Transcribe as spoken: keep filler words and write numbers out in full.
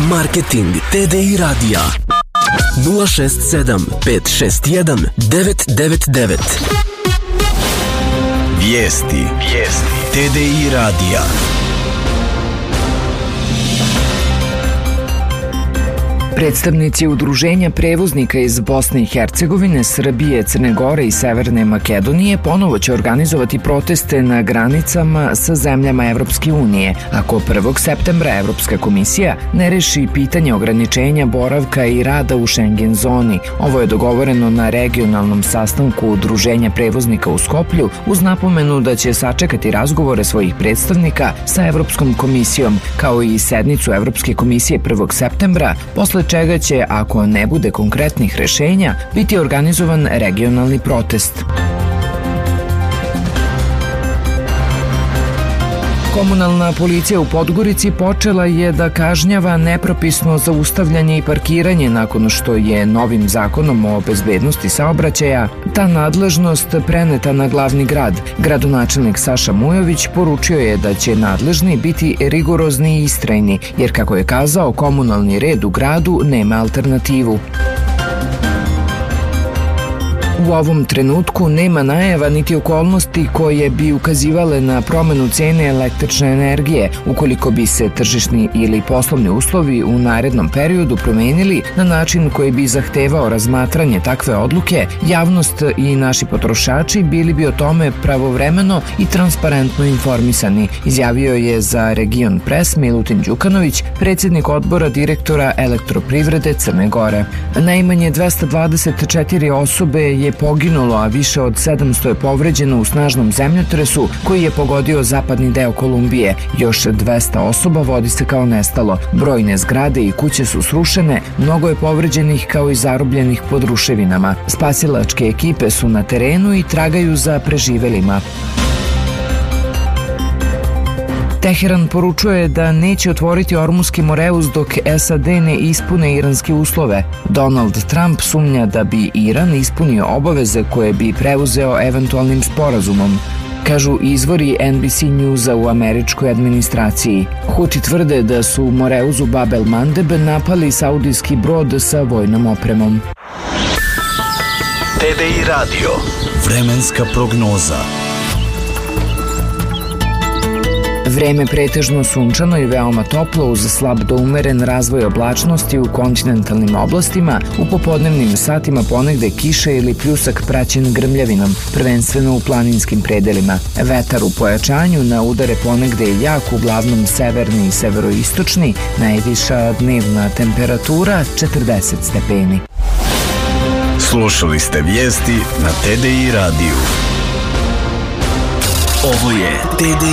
Marketing T D I radija nula šest sedam pet šest jedan devet devet devet. Vijesti. Vijesti. T D I radija. Predstavnici udruženja prevoznika iz Bosne i Hercegovine, Srbije, Crne Gore i Severne Makedonije ponovo će organizovati proteste na granicama sa zemljama Evropske unije, ako prvog septembra Evropska komisija ne reši pitanje ograničenja boravka i rada u Schengen zoni. Ovo je dogovoreno na regionalnom sastanku udruženja prevoznika u Skoplju, uz napomenu da će sačekati razgovore svojih predstavnika sa Evropskom komisijom, kao i sednicu Evropske komisije prvog septembra, posle čega će, ako ne bude konkretnih rešenja, biti organizovan regionalni protest. Komunalna policija u Podgorici počela je da kažnjava nepropisno zaustavljanje i parkiranje nakon što je novim zakonom o bezbednosti saobraćaja ta nadležnost preneta na glavni grad. Gradonačelnik Saša Mujović poručio je da će nadležni biti rigorozni i istrajni, jer kako je kazao, komunalni red u gradu nema alternativu. U ovom trenutku nema najava niti okolnosti koje bi ukazivale na promenu cene električne energije. Ukoliko bi se tržišni ili poslovni uslovi u narednom periodu promenili na način koji bi zahtevao razmatranje takve odluke, javnost i naši potrošači bili bi o tome pravovremeno i transparentno informisani, izjavio je za Region Press Milutin Đukanović, predsjednik odbora direktora Elektroprivrede Crne Gore. Najmanje dvesta dvadeset četiri osobe je poginulo, a više od sedamsto je povređeno u snažnom zemljotresu koji je pogodio zapadni deo Kolumbije. Još dvesta osoba vodi se kao nestalo. Brojne zgrade i kuće su srušene, mnogo je povređenih kao i zarobljenih pod ruševinama. Spasilačke ekipe su na terenu i tragaju za preživelima. Teheran poručuje da neće otvoriti Ormuski Moreus dok S A D ne ispune iranske uslove. Donald Trump sumnja da bi Iran ispunio obaveze koje bi preuzeo eventualnim sporazumom, kažu izvori N B C Newsa u američkoj administraciji. Huti tvrde da su u Moreusu Bab el Mandeb napali saudijski brod sa vojnom opremom. T D I radio. Vremenska prognoza. Vreme pretežno sunčano i veoma toplo uz slab do umeren razvoj oblačnosti u kontinentalnim oblastima, u popodnevnim satima ponegde kiše ili pljusak praćen grmljavinom, prvenstveno u planinskim predelima. Vetar u pojačanju, na udare ponegde je jak, uglavnom severni i severoistočni, najviša dnevna temperatura četrdeset stepeni. Slušali ste vijesti na T D I radiju. Ovo je T D I